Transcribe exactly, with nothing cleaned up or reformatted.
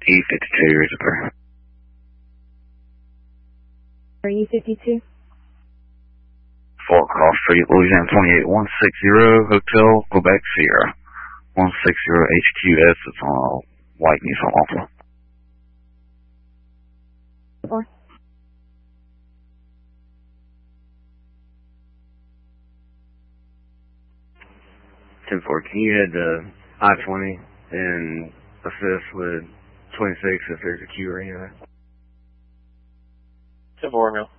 E fifty-two, Reservoir. Are E fifty-two? Fort Cross Street, Louisiana twenty-eight one sixty, Hotel, Quebec, Sierra. one sixty H Q S, it's on a white Nissan Altima. Or? ten four, can you head to I twenty and assist with twenty-six if there's a queue or anything? ten four, Romeo.